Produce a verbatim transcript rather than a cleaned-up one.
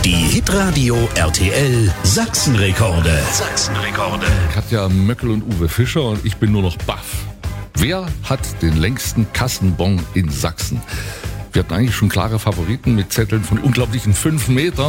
Die Hitradio R T L Sachsenrekorde. Sachsenrekorde. Katja Möckel und Uwe Fischer und ich bin nur noch baff. Wer hat den längsten Kassenbon in Sachsen? Wir hatten eigentlich schon klare Favoriten mit Zetteln von unglaublichen fünf Metern.